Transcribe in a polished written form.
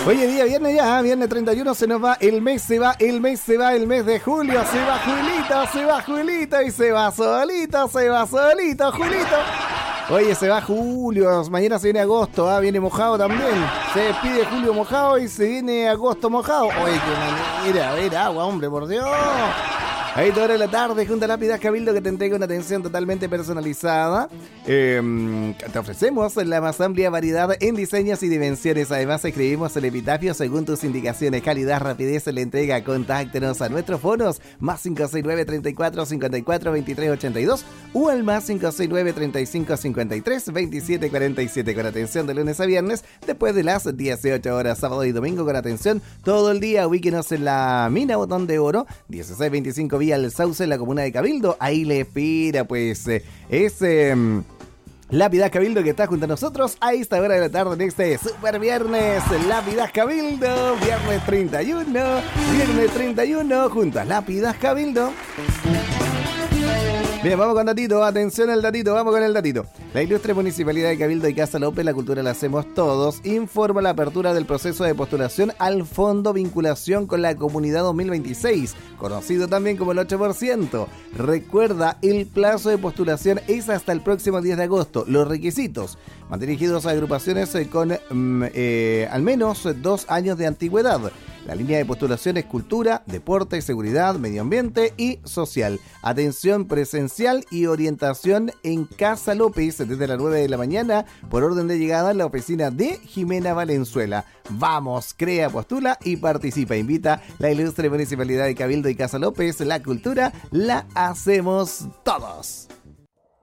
Oye, día viernes ya, viernes 31, se nos va el mes, se va el mes de julio, se va Julito y se va solito, Julito. Oye, se va julio, mañana se viene agosto, viene mojado también. Se despide julio mojado y se viene agosto mojado. Oye, qué manera, a ver, agua, hombre, por Dios. Ahí toda hora de la tarde, junto a Lápidas Cabildo, que te entrega una atención totalmente personalizada. Te ofrecemos la más amplia variedad en diseños y dimensiones. Además, escribimos el epitafio según tus indicaciones. Calidad, rapidez en la entrega. Contáctenos a nuestros fonos más 569 34 54 23 82 o al más 569 35 53 27 47 con atención de lunes a viernes después de las 18 horas, sábado y domingo con atención todo el día. Ubíquenos en la Mina Botón de Oro 1625 Vía El Sauce en la comuna de Cabildo. Ahí le espera pues Lápidas Cabildo, que está junto a nosotros a esta hora de la tarde en este super viernes. Lápidas Cabildo, viernes 31 junto a Lápidas Cabildo. Bien, vamos con datito, atención al datito, vamos con el datito. La ilustre Municipalidad de Cabildo y Casa López, la cultura la hacemos todos, informa la apertura del proceso de postulación al Fondo Vinculación con la Comunidad 2026, conocido también como el 8%. Recuerda, el plazo de postulación es hasta el próximo 10 de agosto. Los requisitos van dirigidos a agrupaciones con al menos 2 años de antigüedad. La línea de postulación es cultura, deporte, seguridad, medio ambiente y social. Atención presencial y orientación en Casa López desde las 9 de la mañana por orden de llegada en la oficina de Jimena Valenzuela. Vamos, crea, postula y participa. Invita la ilustre Municipalidad de Cabildo y Casa López. La cultura la hacemos todos.